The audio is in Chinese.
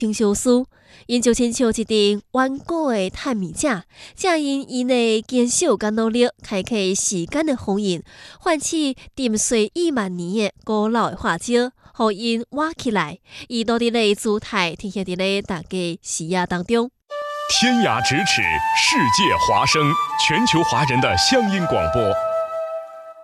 行销书，因就亲像一阵远古的探秘者，正因的坚守甲努力，开启时间的封印，唤起沉睡亿万年的古老的化石，互因挖起来，以独特的姿态呈现伫咧大家视野当中。 天涯咫尺，世界华声，全球华人的乡音广播。